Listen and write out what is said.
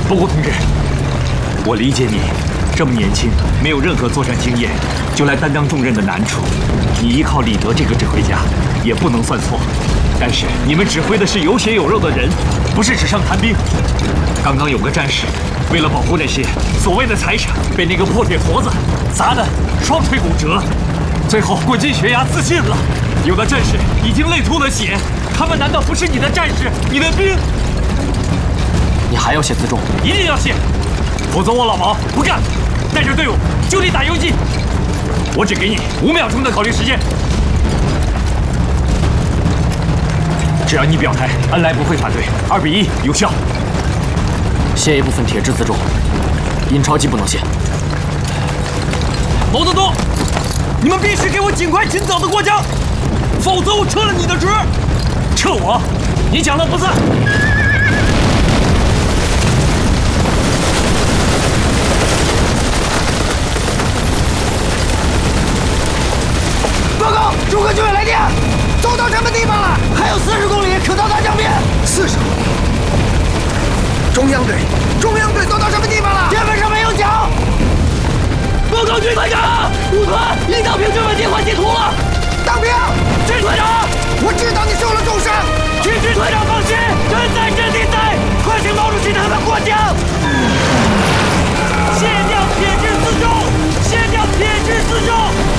报告同志，我理解你这么年轻，没有任何作战经验，就来担当重任的难处。你依靠李德这个指挥家，也不能算错。但是你们指挥的是有血有肉的人，不是纸上谈兵。刚刚有个战士，为了保护那些所谓的财产，被那个破铁坨子砸得双腿骨折，最后滚进悬崖自尽了。有的战士已经累吐了血，他们难道不是你的战士，你的兵？ 你还要谢自重？ 一定要谢，否则我老毛不干，带着队伍就地打游击。我只给你5秒钟的考虑时间，只要你表态，恩来不会反对，2比1有效。 谢一部分铁质自重，印钞机不能谢。 毛泽东，你们必须给我尽快尽早的过江，否则我撤了你的职。撤我？你讲了不算。 报告，诸葛军委来电，走到什么地方了？还有40公里可到达江边。40公里。中央队走到什么地方了？天门上没有脚。报告军团长，5团领导平军委电话截图了。当兵，军团长，我知道你受了重伤，请军团长放心，人在阵地在，快请毛主席他们过江。卸掉铁质自重，卸掉铁质自重。